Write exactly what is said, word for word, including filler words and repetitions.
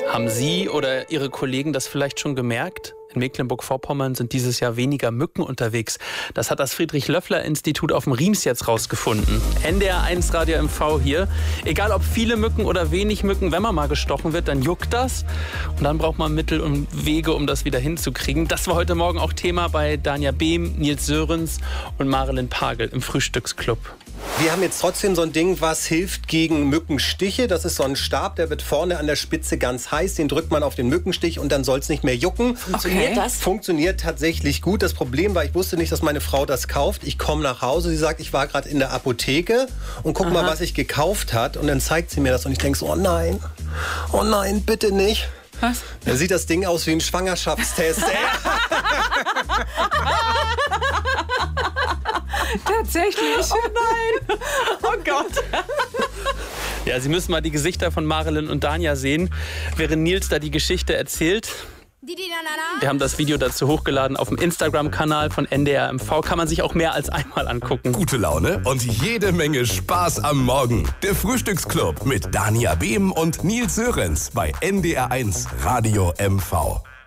Haben Sie oder Ihre Kollegen das vielleicht schon gemerkt? In Mecklenburg-Vorpommern sind dieses Jahr weniger Mücken unterwegs. Das hat das Friedrich-Löffler-Institut auf dem Riems jetzt rausgefunden. N D R eins Radio M V hier. Egal ob viele Mücken oder wenig Mücken, wenn man mal gestochen wird, dann juckt das. Und dann braucht man Mittel und Wege, um das wieder hinzukriegen. Das war heute Morgen auch Thema bei Dania Behm, Nils Sörensen und Marilyn Pagel im Frühstücksclub. Wir haben jetzt trotzdem so ein Ding, was hilft gegen Mückenstiche. Das ist so ein Stab, der wird vorne an der Spitze ganz heiß. Den drückt man auf den Mückenstich und dann soll es nicht mehr jucken. Funktioniert das? Funktioniert tatsächlich gut. Das Problem war, ich wusste nicht, dass meine Frau das kauft. Ich komme nach Hause, sie sagt, ich war gerade in der Apotheke und guck Aha. mal, was ich gekauft hat. Und dann zeigt sie mir das und ich denke so, oh nein, oh nein, bitte nicht. Was? Dann sieht das Ding aus wie ein Schwangerschaftstest. Tatsächlich? Oh nein! Oh Gott! Ja, Sie müssen mal die Gesichter von Marilyn und Dania sehen, während Nils da die Geschichte erzählt. Wir haben das Video dazu hochgeladen auf dem Instagram-Kanal von N D R M V. Kann man sich auch mehr als einmal angucken. Gute Laune und jede Menge Spaß am Morgen. Der Frühstücksclub mit Dania Behm und Nils Sörensen bei N D R eins Radio M V.